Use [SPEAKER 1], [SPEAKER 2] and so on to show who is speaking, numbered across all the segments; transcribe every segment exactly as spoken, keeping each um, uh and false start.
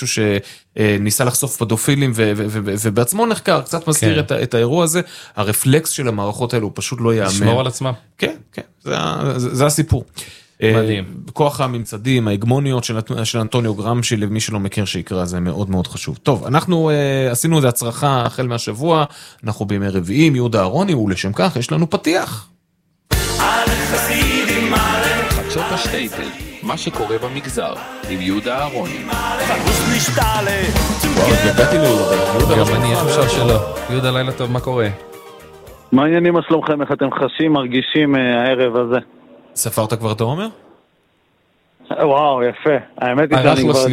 [SPEAKER 1] מישהו שניסה לחשוף פדופילים ובעצמו נחקר, קצת מזכיר את האירוע הזה, הרפלקס של המערכות האלו הוא פשוט לא יאמן.
[SPEAKER 2] לשמור על עצמם.
[SPEAKER 1] כן, כן, זה הסיפור.
[SPEAKER 2] מדהים.
[SPEAKER 1] כוח הממצדים, ההגמוניות של אנטוניו גרמשי, למי שלא מכיר שיקרא, זה מאוד מאוד חשוב. טוב, אנחנו עשינו איזו הצרחה החל מהשבוע, אנחנו בימי רביעים, יהודה אהרוני, ולשם כך יש לנו פתיח.
[SPEAKER 3] חדשות השטייטל, מה שקורה במגזר, עם יהודה אהרוני.
[SPEAKER 1] וואו, הגעתי ליהודה.
[SPEAKER 2] גם אני חושב שלא. יהודה, לילה טוב, מה קורה?
[SPEAKER 4] מה העניינים שלומכם? איך אתם חשים, מרגישים הערב הזה?
[SPEAKER 1] ספרת כבר את העומר?
[SPEAKER 4] וואו, יפה. האמת היא שאני כבר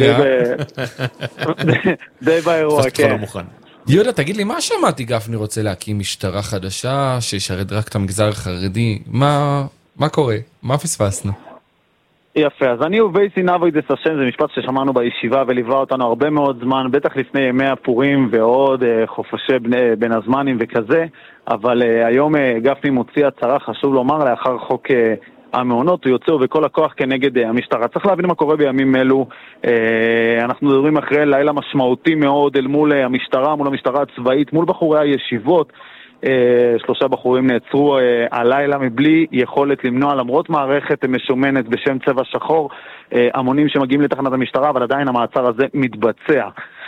[SPEAKER 4] די באירוע, כן.
[SPEAKER 2] יהודה, תגיד לי, מה שמעתי גפני רוצה להקים משטרה חדשה, שישרת רק את המגזר החרדי? מה קורה? מה פספסנו?
[SPEAKER 4] יפה, אז אני ובייסי נבוי דס השם, זה משפט ששמענו בישיבה וליווה אותנו הרבה מאוד זמן, בטח לפני ימי הפורים ועוד חופשי בין הזמנים וכזה, אבל היום גפני מוציא הצהרה, חשוב לומר, לאחר חוק המעונות, הוא יוצא בכל הכוח כנגד המשטרה. צריך להבין מה קורה בימים אלו, אנחנו מדברים אחרי לילה משמעותי מאוד אל מול המשטרה, מול המשטרה הצבאית, מול בחורי הישיבות, שלושה בחורים נעצרו הלילה מבלי יכולת למנוע, למרות מערכת משומנת בשם צבע שחור, המונים שמגיעים לתחנת המשטרה, אבל עדיין המעצר הזה מתבצע.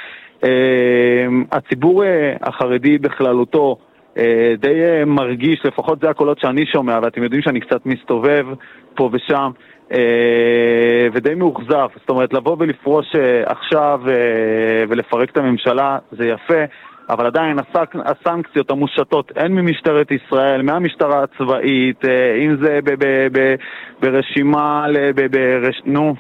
[SPEAKER 4] הציבור החרדי בכללותו די מרגיש, לפחות זה הקולות שאני שומע, ואתם יודעים שאני קצת מסתובב פה ושם, ודי מאוכזב. זאת אומרת, לבוא ולפרוש עכשיו ולפרק את הממשלה זה יפה, אבל עדיין הסנקציות המושתות הן ממשטרת ישראל, מהמשטרה הצבאית, אם זה ברשימה, נו,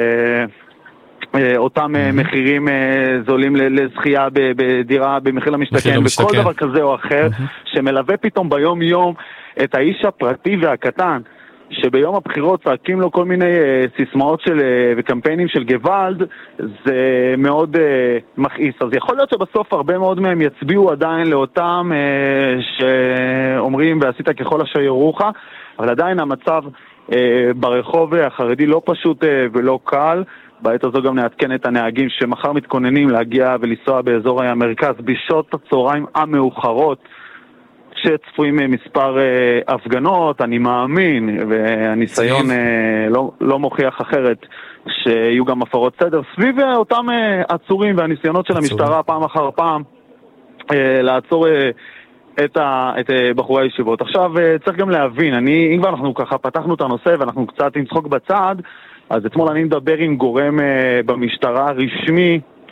[SPEAKER 4] אותם מחירים זולים לזכייה בדירה במחיר למשתכן, בכל דבר כזה או אחר, שמלווה פתאום ביום יום את האיש הפרטי והקטן, שביום הבחירות צעקים לו כל מיני סיסמאות של, וקמפיינים של גוואלד, זה מאוד uh, מכעיס. אז יכול להיות שבסוף הרבה מאוד מהם יצביעו עדיין לאותם uh, שאומרים ועשית ככל אשר יורוך, אבל עדיין המצב uh, ברחוב החרדי לא פשוט uh, ולא קל. בעת הזו גם נעדכן את הנהגים שמחר מתכוננים להגיע ולנסוע באזור המרכז בשעות הצהריים המאוחרות, שצפויים מספר uh, הפגנות, אני מאמין, והניסיון uh, לא, לא מוכיח אחרת, שיהיו גם הפרות סדר, סביב uh, אותם uh, עצורים והניסיונות של עצורים. המשטרה פעם אחר פעם, uh, לעצור uh, את, ה, את uh, בחורי הישיבות. עכשיו uh, צריך גם להבין, אני, אם כבר אנחנו ככה פתחנו את הנושא ואנחנו קצת עם צחוק בצד, אז אתמול אני מדבר עם גורם uh, במשטרה רשמי, uh,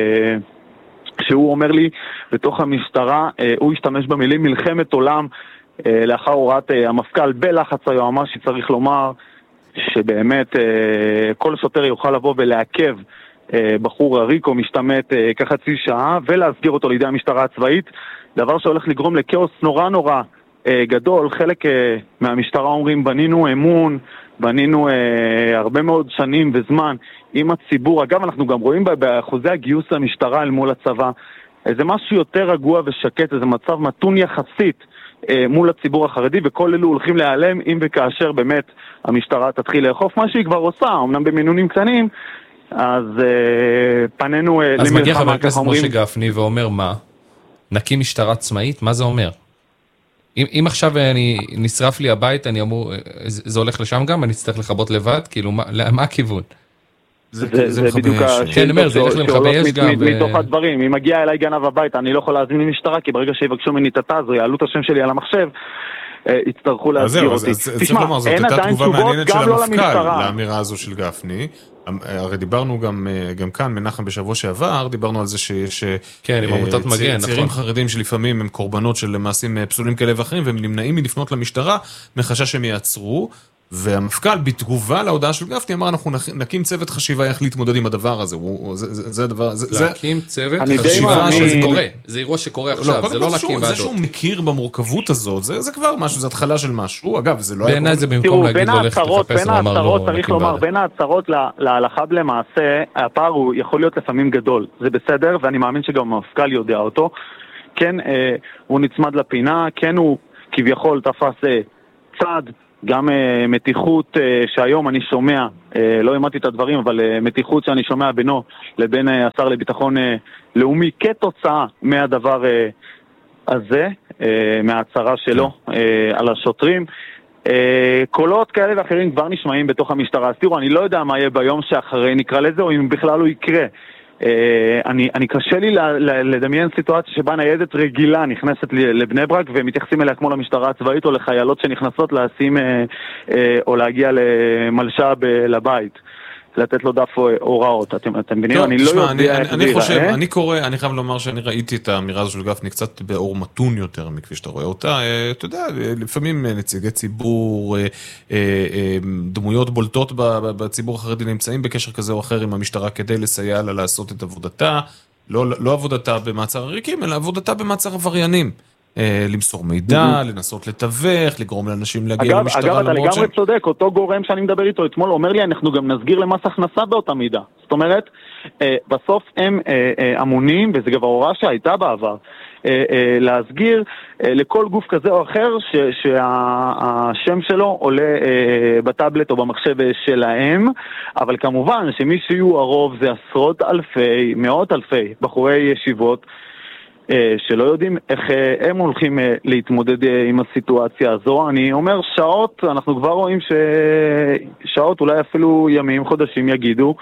[SPEAKER 4] שהוא אומר לי, בתוך המשטרה, הוא השתמש במילים מלחמת עולם, לאחר הוראת המפכ"ל בלחץ היועמ"ש, שצריך לומר שבאמת כל שוטר יוכל לבוא ולעכב בחור עריק או משתמט כחצי שעה, ולהסגיר אותו לידי המשטרה הצבאית, דבר שהולך לגרום לכאוס נורא נורא גדול. חלק מהמשטרה אומרים, בנינו אמון, בנינו אה, הרבה מאוד שנים וזמן עם הציבור. אגב, אנחנו גם רואים באחוזי הגיוס למשטרה אל מול הצבא, איזה משהו יותר רגוע ושקט, איזה מצב מתון יחסית אה, מול הציבור החרדי, וכל אלו הולכים להיעלם אם וכאשר באמת המשטרה תתחיל לאכוף מה שהיא כבר עושה, אמנם במינונים קטנים, אז אה, פנינו אה,
[SPEAKER 2] אז מגיע חבר הכנסת משה גפני ואומר מה? נקים משטרה עצמאית? מה זה אומר? אם, אם עכשיו אני, נשרף לי הבית, אני אמור, זה, זה הולך לשם גם, אני אצטרך לחבות לבד, כאילו, מה, מה הכיוון?
[SPEAKER 4] זה, זה, זה, זה בדיוק
[SPEAKER 2] כן, אומר, זה הולך למכבי אש גם.
[SPEAKER 4] מתוך הדברים, אם מגיע אליי גנב הבית, אני לא יכול להזמין משטרה, כי ברגע שיבקשו ממני את התז, יעלו את השם שלי על המחשב, יצטרכו להסגיר אותי.
[SPEAKER 1] תשמע, אין עדיין תשובות גם לא למשטרה. לאמירה הזו של גפני, הרי דיברנו גם, גם כאן, מנחם בשבוע שעבר, דיברנו על זה שיש
[SPEAKER 2] כן, עם עמותת מגן,
[SPEAKER 1] צעירים
[SPEAKER 2] נכון.
[SPEAKER 1] חרדים שלפעמים הם קורבנות של מעשים פסולים כאלה ואחרים, והם נמנעים מלפנות למשטרה, מחשש שהם יעצרו, והמפכ"ל בתגובה להודעה של גפני אמר, אנחנו נקים צוות חשיבה איך להתמודד עם הדבר הזה. זה, זה, זה הדבר, זה,
[SPEAKER 2] להקים צוות
[SPEAKER 1] חשיבה
[SPEAKER 2] שזה קורה. זה אירוע שקורה עכשיו, זה לא להקים ועדות.
[SPEAKER 1] זה שהוא מכיר במורכבות הזאת, זה, זה כבר משהו, זה התחלה של משהו. אגב, זה לא...
[SPEAKER 2] בעיניי זה במקום להגיד הולך לחפש, הוא אמר לו
[SPEAKER 4] צריך לומר, בין ההצהרות להלכה למעשה, הפער הוא יכול להיות לפעמים גדול. זה בסדר, ואני מאמין שגם המפכ"ל יודע אותו. כן, הוא נצמד לפינה, כן הוא כביכול תפס צד גם uh, מתיחות uh, שהיום אני שומע, uh, לא אמרתי את הדברים, אבל uh, מתיחות שאני שומע בינו לבין uh, השר לביטחון uh, לאומי כתוצאה מהדבר uh, הזה, uh, מההצהרה שלו uh, על השוטרים. Uh, קולות כאלה ואחרים כבר נשמעים בתוך המשטרה. אז תראו, אני לא יודע מה יהיה ביום שאחרי נקרא לזה, או אם בכלל הוא יקרה. Uh, אני, אני קשה לי לדמיין סיטואציה שבה ניידת רגילה נכנסת לבני ברק ומתייחסים אליה כמו למשטרה הצבאית או לחיילות שנכנסות לשים uh, uh, או להגיע למלש"ב לבית, לתת לו דף הוראות. אתם, אתם מבינים? אני לא יודע איך זה ייראה.
[SPEAKER 1] אני קורא, אני חייב לומר שאני ראיתי את האמירה הזו של גפני קצת באור מתון יותר מכפי שאתה רואה אותה. אתה יודע, לפעמים נציגי ציבור, דמויות בולטות בציבור החרדי נמצאים בקשר כזה או אחר עם המשטרה כדי לסייע לה לעשות את עבודתה, לא, לא עבודתה במעצר עריקים, אלא עבודתה במעצר עבריינים. למסור מידע, לנסות לתווך, לגרום לאנשים להגיע למשטרה.
[SPEAKER 4] אגב, אתה לגמרי צודק, אותו גורם שאני מדבר איתו אתמול אומר לי, אנחנו גם נסגיר למס הכנסה באותה מידה. זאת אומרת, בסוף הם אמונים, וזה כבר הוראה שהייתה בעבר, להסגיר לכל גוף כזה או אחר שהשם שלו עולה בטאבלט או במחשב שלהם, אבל כמובן שמי שיהיו הרוב זה עשרות אלפי, מאות אלפי בחורי ישיבות, שלא יודעים איך הם הולכים להתמודד עם הסיטואציה הזו. אני אומר שעות, אנחנו כבר רואים ששעות, אולי אפילו ימים, חודשים יגידו.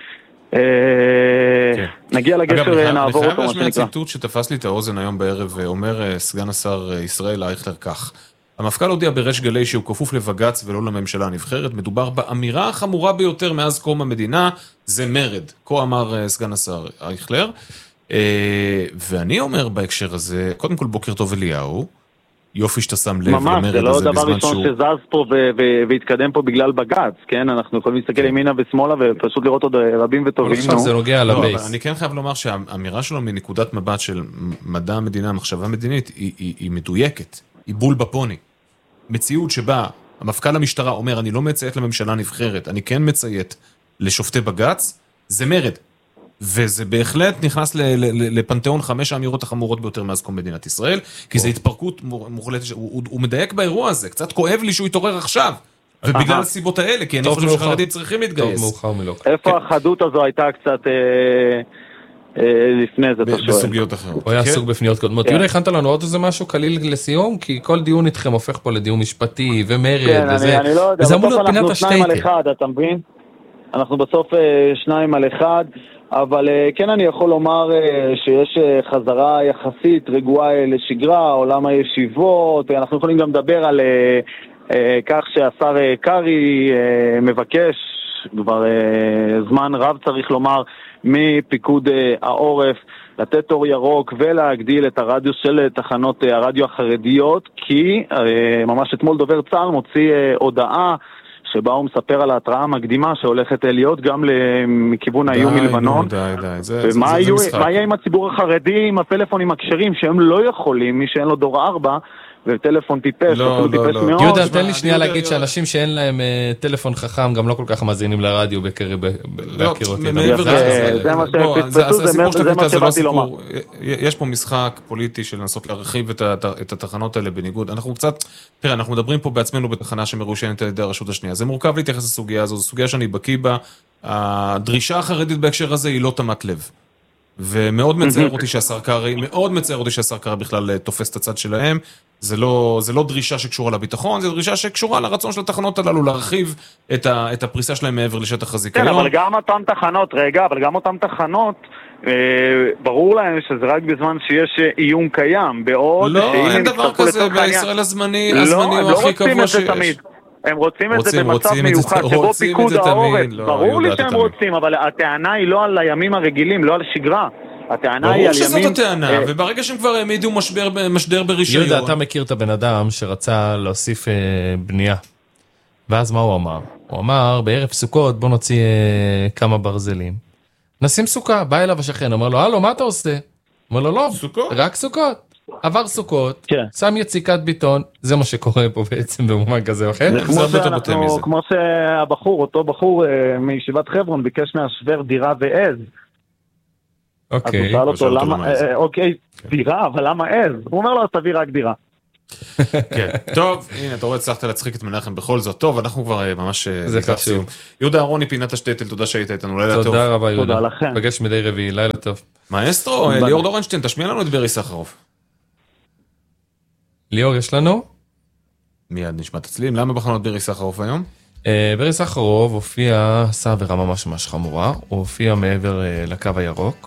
[SPEAKER 4] נגיע לגשר, נעבור אותו.
[SPEAKER 1] אני חייב להשמיע ציטוט שתפס לי את האוזן היום בערב, אומר סגן השר ישראל אייכלר כך: המפכ"ל הודיע בריש גלי שהוא כפוף לבג"ץ ולא לממשלה הנבחרת, מדובר באמירה החמורה ביותר מאז קום המדינה, זה מרד, כה אמר סגן השר אייכלר. ואני אומר בהקשר הזה, קודם כל בוקר טוב אליהו, יופי שאתה שם לב
[SPEAKER 4] ממש, זה לא דבר ראשון שזז פה והתקדם פה בגלל בג"ץ, כן? אנחנו יכולים להסתכל ימינה ושמאלה ופשוט לראות עוד רבים וטובים.
[SPEAKER 2] עכשיו זה נוגע לבייס.
[SPEAKER 1] אני כן חייב לומר שהאמירה שלו מנקודת מבט של מדע המדינה, מחשבה מדינית, היא מדויקת, היא בול בפוני. מציאות שבה המפכ"ל המשטרה אומר, אני לא מציית לממשלה נבחרת, אני כן מציית לשופטי בג"ץ, זה מרד. וזה בהחלט נכנס לפנתיאון חמש האמירות החמורות ביותר מאז קום מדינת ישראל, כי זה התפרקות מוחלטת, הוא מדייק באירוע הזה, קצת כואב לי שהוא יתעורר עכשיו, ובגלל הסיבות האלה, כי אני חושב שחרדים צריכים להתגייס.
[SPEAKER 4] איפה החדות הזו הייתה קצת לפני זה, אתה שואל?
[SPEAKER 1] בסוגיות אחרות.
[SPEAKER 2] הוא היה עסוק בפניות קודמות. יהודה, הכנת לנו עוד איזה משהו קליל לסיום? כי כל דיון איתכם הופך פה לדיון משפטי ומרד, וזה אמור להיות פינת השטייטל.
[SPEAKER 4] אתה מבין? אנחנו בסוף שניים על אחד, אבל כן אני יכול לומר שיש חזרה יחסית רגועה לשגרה, עולם הישיבות, אנחנו יכולים גם לדבר על כך שהשר קרי מבקש, כבר זמן רב צריך לומר, מפיקוד העורף, לתת אור ירוק ולהגדיל את הרדיוס של תחנות הרדיו החרדיות, כי ממש אתמול דובר צה"ל מוציא הודעה, שבה הוא מספר על ההתראה המקדימה שהולכת להיות גם מכיוון האיום מלבנון.
[SPEAKER 1] די, די, זה
[SPEAKER 4] משחק. מה יהיה עם הציבור החרדי, עם הפלאפונים הכשרים, שהם לא יכולים, מי שאין לו דור ארבע, וטלפון טיפס,
[SPEAKER 1] לא, לא, לא.
[SPEAKER 2] יהודה, תן לי שנייה להגיד שאנשים שאין להם טלפון חכם, גם לא כל כך מאזינים לרדיו בקרב בהכירות.
[SPEAKER 4] זה מה שפספסו, זה מה שבאתי לומר.
[SPEAKER 1] יש פה משחק פוליטי של לנסות להרחיב את התחנות האלה בניגוד. אנחנו קצת, תראה, אנחנו מדברים פה בעצמנו בתחנה שמרושנת על ידי הרשות השנייה. זה מורכב להתייחס לסוגיה הזו, זו סוגיה שאני בקיא בה. הדרישה החרדית בהקשר הזה היא לא תמת לב. ומאוד מצער אותי שהשר קרי, מאוד מצער אותי שהשר קרי בכלל תופס את הצד שלהם. זה לא, זה לא דרישה שקשורה לביטחון, זה דרישה שקשורה לרצון של התחנות הללו להרחיב את, ה, את הפריסה שלהם מעבר לשטח הזיכיון.
[SPEAKER 4] כן, אבל גם אותם תחנות, רגע, אבל גם אותם תחנות, אה, ברור להם שזה רק בזמן שיש איום קיים, בעוד
[SPEAKER 1] לא, אין דבר כזה בישראל הזמני, הזמני הוא הכי קבוע שיש.
[SPEAKER 4] הם רוצים את זה במצב מיוחד, שבו פיקוד העורף, ברור לי שהם רוצים, אבל הטענה היא לא על הימים הרגילים, לא על שגרה. הטענה היא על ימים...
[SPEAKER 1] ברור שזאת הטענה, וברגע שהם כבר העמידו משבר ברישיון...
[SPEAKER 2] יהודה, אתה מכיר את הבן אדם שרצה להוסיף בנייה. ואז מה הוא אמר? הוא אמר, בערב סוכות בוא נוציא כמה ברזלים. נשים סוכה, בא אליו השכן, אומר לו, הלו, מה אתה עושה? אומר לו, לא, רק סוכות. עבר סוכות, שם יציקת ביטון, זה מה שקורה פה בעצם במובן כזה, אחר?
[SPEAKER 4] כמו שהבחור, אותו בחור מישיבת חברון, ביקש מהשוור דירה ועז.
[SPEAKER 2] אוקיי.
[SPEAKER 4] אז הוא שאל אותו, למה, אוקיי, דירה, אבל למה עז? הוא אומר לו, אז תביא רק דירה.
[SPEAKER 1] כן, טוב, הנה, אתה רואה, הצלחת להצחיק את מנחם בכל זאת. טוב, אנחנו כבר ממש...
[SPEAKER 2] זה חשוב.
[SPEAKER 1] יהודה אהרוני, פינת השטייטל, תודה שהיית איתנו, לילה טוב.
[SPEAKER 2] תודה רבה, יהודה.
[SPEAKER 4] תודה לכם.
[SPEAKER 2] פגש מדי רביעי, לילה טוב.
[SPEAKER 1] מאסטרו, ליאור דורנשטיין, תשמיע לנו את ברי סחרוף.
[SPEAKER 2] ליאור, יש לנו?
[SPEAKER 1] מיד נשמע תצלים. למה בחרנו את ברי סחרוף היום?
[SPEAKER 2] ברי סחרוף הופיע, עשה עבירה ממש ממש חמורה, הוא הופיע מעבר לקו הירוק,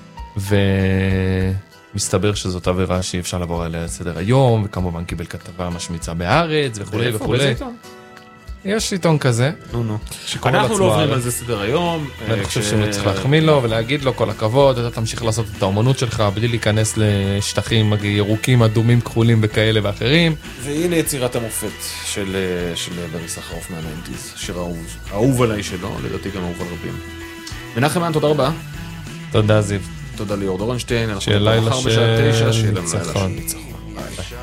[SPEAKER 2] ומסתבר שזאת עבירה שאי אפשר לעבור עליה לסדר היום, וכמובן קיבל כתבה משמיצה בארץ וכולי וכולי. יש עיתון כזה.
[SPEAKER 1] נו נו. אנחנו לא עוברים על זה סדר היום.
[SPEAKER 2] ואני חושב שאני צריך להחמיא לו ולהגיד לו כל הכבוד, אתה תמשיך לעשות את האומנות שלך בלי להיכנס לשטחים ירוקים, אדומים, כחולים וכאלה ואחרים.
[SPEAKER 1] והנה יצירת המופת של ברי סחרוף מה-תשעים, שיר אהוב עליי שלו, לדעתי גם אהוב על רבים. מנחם מן, תודה רבה.
[SPEAKER 2] תודה זיו.
[SPEAKER 1] תודה ליאור דורנשטיין.
[SPEAKER 2] שיהיה לילה של ניצחון.
[SPEAKER 1] ביי ביי.